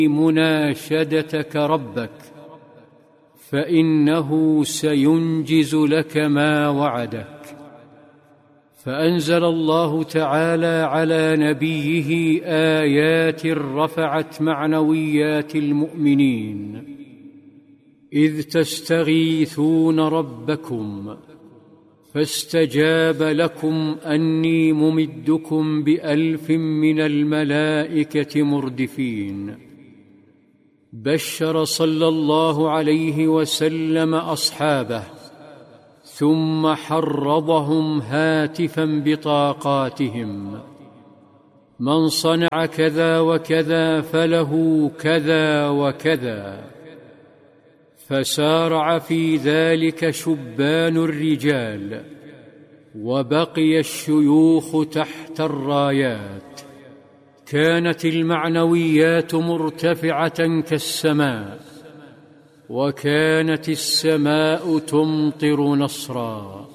مناشدتك ربك، فإنه سينجز لك ما وعدك. فأنزل الله تعالى على نبيه آيات رفعت معنويات المؤمنين: إذ تستغيثون ربكم فاستجاب لكم أني ممدكم ب1000 من الملائكة مردفين. بشر صلى الله عليه وسلم أصحابه، ثم حرضهم هاتفا بطاقاتهم: من صنع كذا وكذا فله كذا وكذا. فسارع في ذلك شبان الرجال، وبقي الشيوخ تحت الرايات. كانت المعنويات مرتفعة كالسماء، وكانت السماء تمطر نصرا.